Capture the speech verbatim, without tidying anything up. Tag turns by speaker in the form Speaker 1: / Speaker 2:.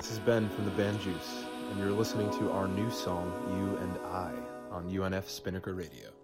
Speaker 1: This is Ben from the band Juice, and you're listening to our new song, You and I, on U N F Spinnaker Radio.